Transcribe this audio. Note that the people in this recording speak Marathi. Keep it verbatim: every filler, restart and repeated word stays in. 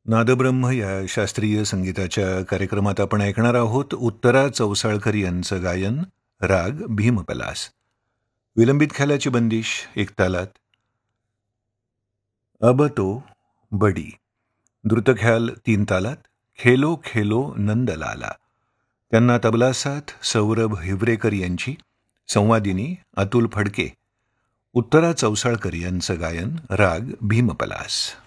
नादब्रह्म या शास्त्रीय संगीताच्या कार्यक्रमात आपण ऐकणार आहोत उत्तरा चौसाळकर यांचं गायन, राग भीमपलास. विलंबित ख्यालाची बंदिश एक तालात. अब तो बडी. द्रुतख्याल तीन तालात. खेलो खेलो नंदलाला. त्यांना तबला साथ सौरभ हिवरेकर यांची, संवादिनी अतुल फडके. उत्तरा चौसाळकर यांचं गायन, राग भीमपलास.